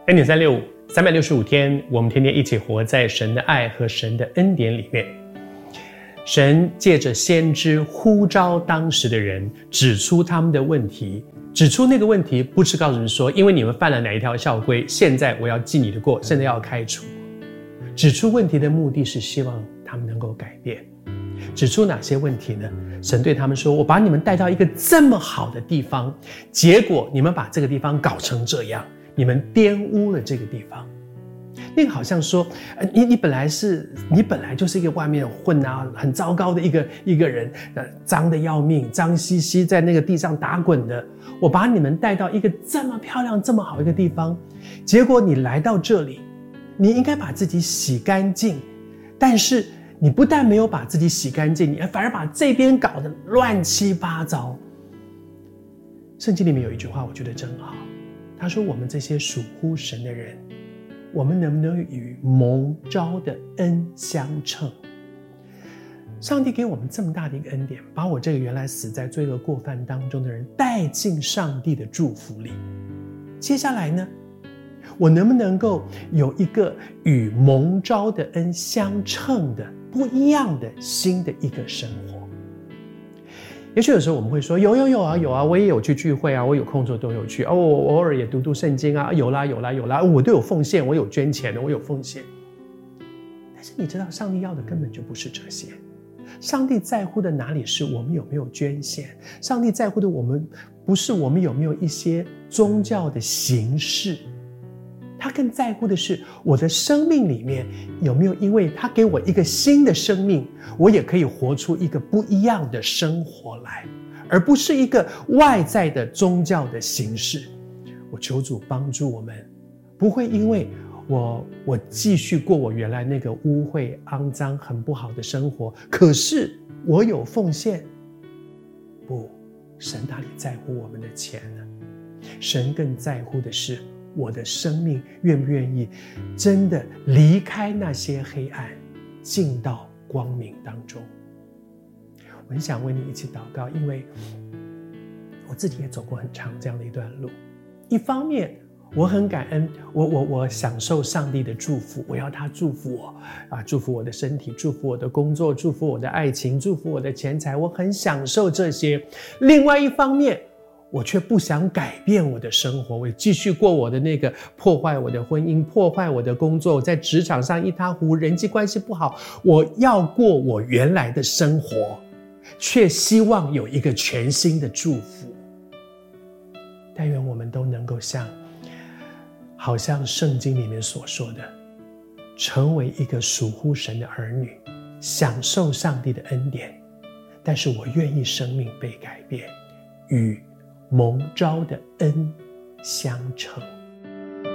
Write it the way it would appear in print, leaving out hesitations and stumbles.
恩典365 365天，我们天天一起活在神的爱和神的恩典里面。神借着先知呼召当时的人，指出他们的问题，指出那个问题不是告诉人说，因为你们犯了哪一条校规，现在我要记你的过，现在要开除。指出问题的目的是希望他们能够改变。指出哪些问题呢？神对他们说，我把你们带到一个这么好的地方，结果你们把这个地方搞成这样，你们玷污了这个地方。那个好像说，你本来就是一个外面混啊，很糟糕的一个人，脏的要命，脏兮兮在那个地上打滚的。我把你们带到一个这么漂亮、这么好一个地方，结果你来到这里，你应该把自己洗干净，但是你不但没有把自己洗干净，你反而把这边搞得乱七八糟。圣经里面有一句话，我觉得真好。他说：“我们这些属乎神的人，我们能不能与蒙召的恩相称？”上帝给我们这么大的一个恩典，把我这个原来死在罪恶过犯当中的人带进上帝的祝福里。接下来呢，我能不能够有一个与蒙召的恩相称的不一样的新的一个生活？也许有时候我们会说，有啊，我也有去聚会啊，我有空的时候都有去啊，我偶尔也读圣经啊，有啦，我都有奉献，我有捐钱的，我有奉献。但是你知道，上帝要的根本就不是这些。上帝在乎的哪里是我们有没有捐献？上帝在乎的不是我们有没有一些宗教的形式，他更在乎的是我的生命里面有没有，因为他给我一个新的生命，我也可以活出一个不一样的生活来，而不是一个外在的宗教的形式。我求主帮助我们，不会因为我继续过我原来那个污秽、肮脏、很不好的生活，可是我有奉献。不，神哪里在乎我们的钱呢？神更在乎的是我的生命愿不愿意真的离开那些黑暗，进到光明当中。我很想为你一起祷告，因为我自己也走过很长这样的一段路。一方面我很感恩，我享受上帝的祝福，我要他祝福我祝福我的身体，祝福我的工作，祝福我的爱情，祝福我的钱财，我很享受这些。另外一方面，我却不想改变我的生活，我继续过我的那个破坏我的婚姻，破坏我的工作，在职场上一塌糊涂，人际关系不好，我要过我原来的生活，却希望有一个全新的祝福。但愿我们都能够好像圣经里面所说的，成为一个属乎神的儿女，享受上帝的恩典，但是我愿意生命被改变，与蒙召的恩相称。